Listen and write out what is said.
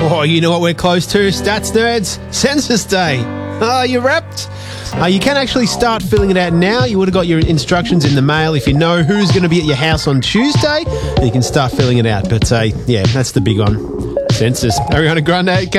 Oh, you know what we're close to, Stats Nerds? Census Day. Oh, you wrapped? You can actually start filling it out now. You would have got your instructions in the mail. If you know who's going to be at your house on Tuesday, you can start filling it out. But, yeah, that's the big one. Census. Ariana Grande,